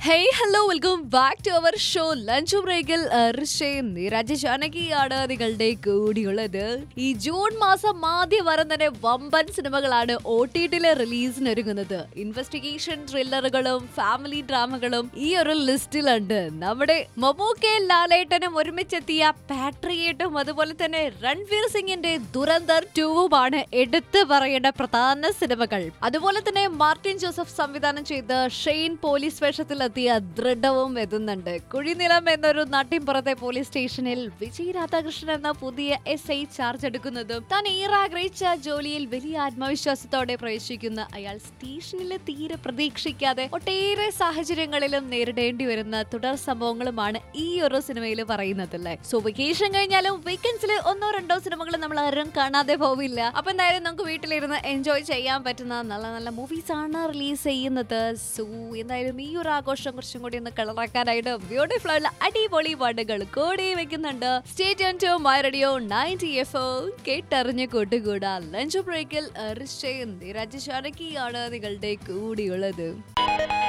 Hey hello welcome back to our show lunch ബ്രേക്കിൽ രാജ ജാനകിയാണ് നിങ്ങളുടെ കൂടിയുള്ളത്. ഈ ജൂൺ മാസം ആദ്യം വരുന്ന വമ്പൻ സിനിമകളാണ് OTT റിലീസിനൊരുങ്ങുന്നത്. ഇൻവെസ്റ്റിഗേഷൻ ത്രില്ലറുകളും ഫാമിലി ഡ്രാമകളും ഈ ഒരു ലിസ്റ്റിലുണ്ട്. നമ്മുടെ മമ്മൂക്കയും ലാലേട്ടനും ഒരുമിച്ചെത്തിയ പാട്രിയേറ്റും അതുപോലെ തന്നെ രൺവീർ സിംഗിന്റെ ദുരന്തർ 2വുമാണ് എടുത്തു പറയേണ്ട പ്രധാന സിനിമകൾ. അതുപോലെ തന്നെ മാർട്ടിൻ ജോസഫ് സംവിധാനം ചെയ്ത ഷെയ്ൻ പോലീസ് വേഷത്തിൽ ദൃഢവും എത്തുന്നുണ്ട്. കുഴിനിലം എന്നൊരു നാട്ടിൻപുറത്തെ പോലീസ് സ്റ്റേഷനിൽ വിജയ് രാധാകൃഷ്ണൻ എന്ന പുതിയ SI ചാർജ് എടുക്കുന്നതും താൻ ഏറെ ആഗ്രഹിച്ച ജോലിയിൽ വലിയ ആത്മവിശ്വാസത്തോടെ പ്രവേശിക്കുന്ന അയാൾ സ്റ്റേഷനിലെ തീരെ പ്രതീക്ഷിക്കാതെ ഒട്ടേറെ സാഹചര്യങ്ങളിലും നേരിടേണ്ടി വരുന്ന തുടർ സംഭവങ്ങളുമാണ് ഈ ഒരു സിനിമയിൽ പറയുന്നത് അല്ലേ. സോ വെക്കേഷൻ കഴിഞ്ഞാലും വീക്കെൻഡ്സിൽ ഒന്നോ രണ്ടോ സിനിമകൾ നമ്മൾ ആരും കാണാതെ പോവില്ല. അപ്പൊ എന്തായാലും നമുക്ക് വീട്ടിലിരുന്ന് എൻജോയ് ചെയ്യാൻ പറ്റുന്ന നല്ല നല്ല മൂവീസ് ആണ് റിലീസ് ചെയ്യുന്നത്. സോ എന്തായാലും ഈ ഒരു ആഘോഷം കുറച്ചും കൂടി ഒന്ന് കളറാക്കാനായിട്ട് ബ്യൂട്ടിഫുൾ ആയിട്ടുള്ള അടിപൊളി പാട്ടുകൾ കൂടി വെക്കുന്നുണ്ട്. Stay tune to my radio 90 FM കേട്ടറിഞ്ഞ് കൂട്ടുകൂടാ. ലഞ്ച് ബ്രേക്കിൽ രാജ ജാനകിയാണ് നിങ്ങളുടെ കൂടിയുള്ളത്.